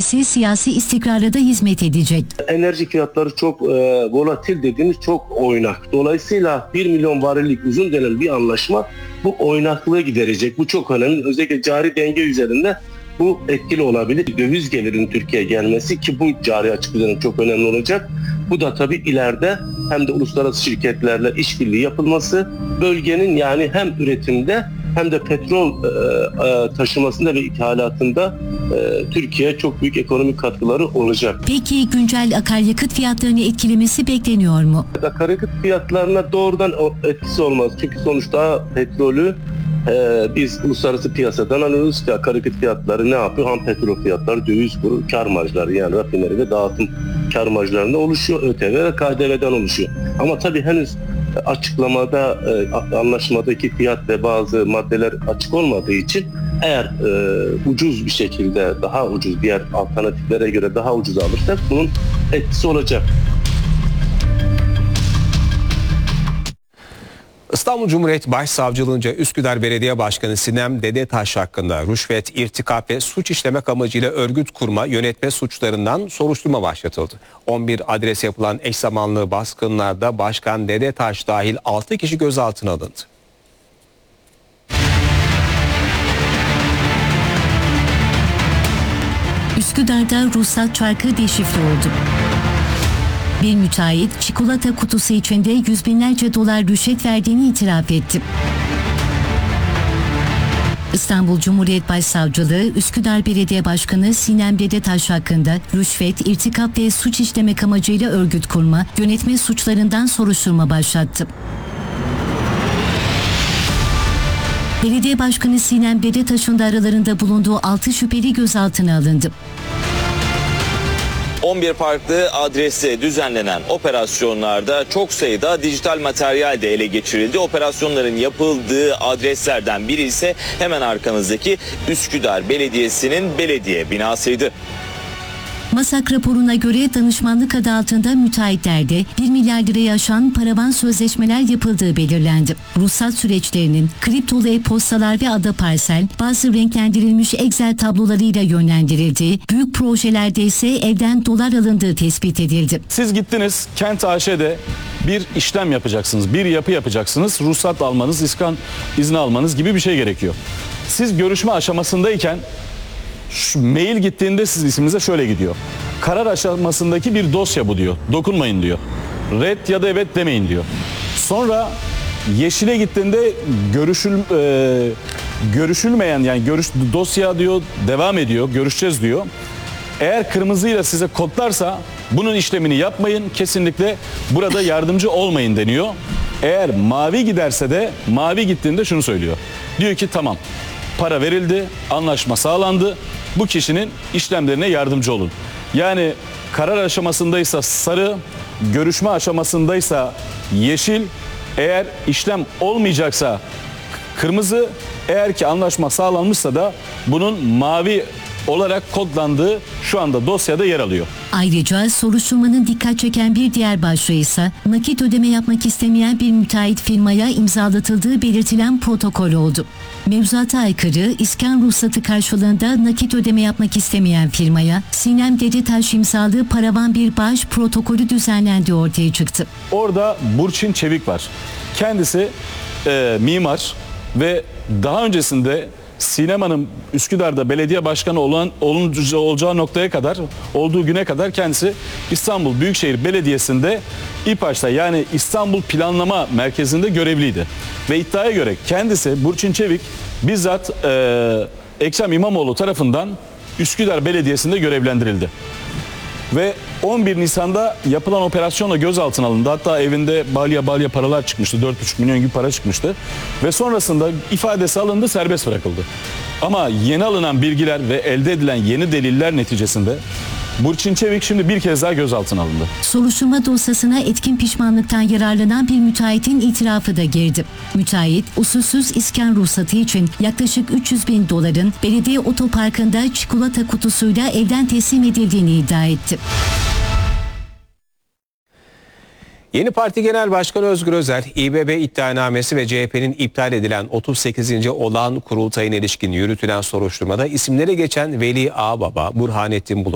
verilmesi siyasi istikrara da hizmet edecek. Enerji fiyatları çok volatil dediğimiz çok oynak. Dolayısıyla 1 milyon varillik uzun dönem bir anlaşma bu oynaklığı giderecek. Bu çok önemli. Özellikle cari denge üzerinde bu etkili olabilir. Döviz gelirinin Türkiye'ye gelmesi ki bu cari açık üzerinde çok önemli olacak. Bu da tabii ileride hem de uluslararası şirketlerle işbirliği yapılması, bölgenin yani hem üretimde hem de petrol taşımasında ve ithalatında Türkiye'ye çok büyük ekonomik katkıları olacak. Peki güncel akaryakıt fiyatlarını etkilemesi bekleniyor mu? Akaryakıt fiyatlarına doğrudan etkisi olmaz. Çünkü sonuçta petrolü biz uluslararası piyasadan alıyoruz ki akaryakıt fiyatları ne yapıyor? Ham petrol fiyatları, döviz kuru, kar marjları yani rafineri ve dağıtım kar marjlarında oluşuyor. ÖTV ve KDV'den oluşuyor. Ama tabii henüz açıklamada, anlaşmadaki fiyat ve bazı maddeler açık olmadığı için eğer ucuz bir şekilde daha ucuz diğer alternatiflere göre daha ucuz alırsak bunun etkisi olacak. İstanbul Cumhuriyet Başsavcılığınca Üsküdar Belediye Başkanı Sinem Dedetaş hakkında rüşvet, irtikap ve suç işlemek amacıyla örgüt kurma, yönetme suçlarından soruşturma başlatıldı. 11 adrese yapılan eş zamanlı baskınlarda Başkan Dedetaş dahil 6 kişi gözaltına alındı. Üsküdar'da ruhsat çarkı deşifre oldu. Bir müteahhit çikolata kutusu içinde yüz binlerce dolar rüşvet verdiğini itiraf etti. İstanbul Cumhuriyet Başsavcılığı Üsküdar Belediye Başkanı Sinem Dedetaş hakkında rüşvet, irtikap ve suç işlemek amacıyla örgüt kurma, yönetme suçlarından soruşturma başlattı. Belediye Başkanı Sinem Dedetaş'ın da aralarında bulunduğu 6 şüpheli gözaltına alındı. 11 farklı adrese düzenlenen operasyonlarda çok sayıda dijital materyal de ele geçirildi. Operasyonların yapıldığı adreslerden biri ise hemen arkamızdaki Üsküdar Belediyesi'nin belediye binasıydı. MASAK raporuna göre danışmanlık adı altında müteahhitlerde 1 milyar liraya aşan paravan sözleşmeler yapıldığı belirlendi. Ruhsat süreçlerinin kriptolu e-postalar ve ada parsel, bazı renklendirilmiş Excel tablolarıyla yönlendirildiği, büyük projelerde ise evden dolar alındığı tespit edildi. Siz gittiniz Kent AŞ'de bir işlem yapacaksınız, bir yapı yapacaksınız, ruhsat almanız, iskan izni almanız gibi bir şey gerekiyor. Siz görüşme aşamasındayken şu mail gittiğinde siz isminize şöyle gidiyor. Karar aşamasındaki bir dosya bu diyor. Dokunmayın diyor. Red ya da evet demeyin diyor. Sonra yeşile gittiğinde görüşülmeyen yani dosya diyor devam ediyor. Görüşeceğiz diyor. Eğer kırmızıyla size kodlarsa bunun işlemini yapmayın. Kesinlikle burada yardımcı olmayın deniyor. Eğer mavi giderse de mavi gittiğinde şunu söylüyor. Diyor ki tamam. Para verildi, anlaşma sağlandı. Bu kişinin işlemlerine yardımcı olun. Yani karar aşamasındaysa sarı, görüşme aşamasındaysa yeşil, eğer işlem olmayacaksa kırmızı, eğer ki anlaşma sağlanmışsa da bunun mavi olarak kodlandığı şu anda dosyada yer alıyor. Ayrıca soruşturmanın dikkat çeken bir diğer başlığı ise nakit ödeme yapmak istemeyen bir müteahhit firmaya imzalatıldığı belirtilen protokol oldu. Mevzuata aykırı iskan ruhsatı karşılığında nakit ödeme yapmak istemeyen firmaya Sinem Dedetaş imzalı paravan bir bağış protokolü düzenlendiği ortaya çıktı. Orada Burçin Çevik var. Kendisi mimar ve daha öncesinde Sinem Hanım Üsküdar'da belediye başkanı olacağı noktaya kadar, olduğu güne kadar kendisi İstanbul Büyükşehir Belediyesi'nde İPAŞ'ta yani İstanbul Planlama Merkezi'nde görevliydi. Ve iddiaya göre kendisi Burçin Çevik bizzat Ekrem İmamoğlu tarafından Üsküdar Belediyesi'nde görevlendirildi. Ve 11 Nisan'da yapılan operasyonla gözaltına alındı. Hatta evinde balya paralar çıkmıştı. 4,5 milyon gibi para çıkmıştı. Ve sonrasında ifadesi alındı, serbest bırakıldı. Ama yeni alınan bilgiler ve elde edilen yeni deliller neticesinde Burçin Çevik şimdi bir kez daha gözaltına alındı. Soruşturma dosyasına etkin pişmanlıktan yararlanan bir müteahhitin itirafı da girdi. Müteahhit, usulsüz iskan ruhsatı için yaklaşık 300 bin doların belediye otoparkında çikolata kutusuyla evden teslim edildiğini iddia etti. Yeni Parti Genel Başkanı Özgür Özel, İBB iddianamesi ve CHP'nin iptal edilen 38. olağan kurultayına ilişkin yürütülen soruşturmada isimleri geçen Veli Ağbaba, Burhanettin Bulut,